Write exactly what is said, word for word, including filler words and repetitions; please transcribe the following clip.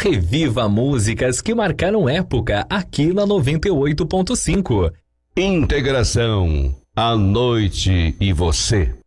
Reviva músicas que marcaram época aqui na noventa e oito ponto cinco. Integração, a noite e você.